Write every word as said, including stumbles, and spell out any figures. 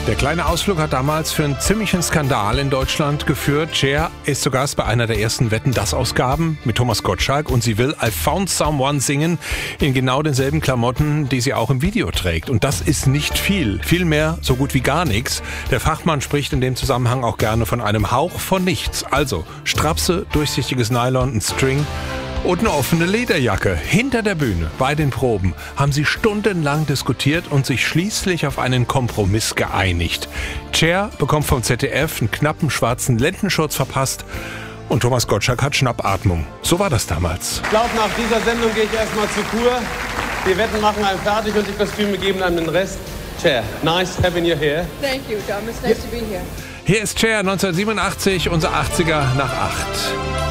Der kleine Ausflug hat damals für einen ziemlichen Skandal in Deutschland geführt. Cher ist zu Gast bei einer der ersten Wetten, das Ausgaben mit Thomas Gottschalk und sie will I Found Someone singen in genau denselben Klamotten, die sie auch im Video trägt. Und das ist nicht viel, vielmehr so gut wie gar nichts. Der Fachmann spricht in dem Zusammenhang auch gerne von einem Hauch von nichts. Also Strapse, durchsichtiges Nylon, ein String und eine offene Lederjacke. Hinter der Bühne, bei den Proben, haben sie stundenlang diskutiert und sich schließlich auf einen Kompromiss geeinigt. Cher bekommt vom Z D F einen knappen schwarzen Lendenschurz verpasst und Thomas Gottschalk hat Schnappatmung. So war das damals. Ich glaube, nach dieser Sendung gehe ich erstmal zur Kur. Die Wetten machen einen fertig und die Kostüme geben einem den Rest. Cher, nice having you here. Thank you, Thomas. Nice to be here. Hier ist Cher neunzehnhundertsiebenundachtzig, unser achtziger nach acht.